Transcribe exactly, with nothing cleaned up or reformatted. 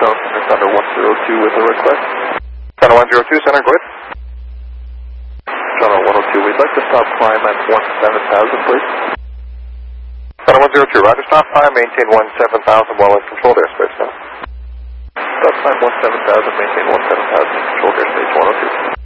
Stone Center, Center one zero two with a request. Center one zero two, Center, go ahead. Center one oh two, we'd like to stop climb at one seven thousand, please. Center one zero two, roger, stop climb, maintain one seven thousand while in controlled airspace now. Stop climb one seven thousand, maintain one seven thousand, controlled airspace one oh two.